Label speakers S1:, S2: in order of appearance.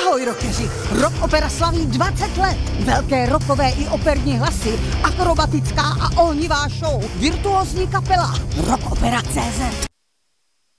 S1: Ahoj rockeři, Rock Opera slaví 20 let. Velké rockové i operní hlasy, akrobatická a ohnivá show, virtuózní kapela, Rockopera.cz.